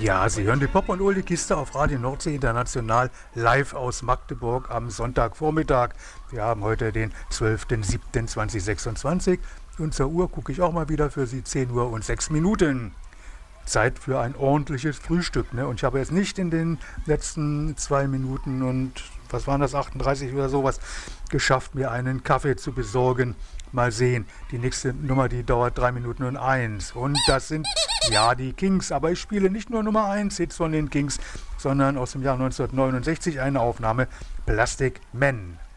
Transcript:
Ja, Sie hören die Pop- und Oldie-Kiste auf Radio Nordsee International live aus Magdeburg am Sonntagvormittag. Wir haben heute den 12.07.2026 und zur Uhr gucke ich auch mal wieder für Sie 10 Uhr und 6 Minuten. Zeit für ein ordentliches Frühstück. Ne? Und ich habe jetzt nicht in den letzten 2 Minuten und was waren das, 38 oder sowas, geschafft, mir einen Kaffee zu besorgen. Mal sehen, die nächste Nummer, die dauert 3 Minuten und 1. Und das sind, ja, die Kings. Aber ich spiele nicht nur Nummer 1 Hits von den Kings, sondern aus dem Jahr 1969 eine Aufnahme, Plastic Man.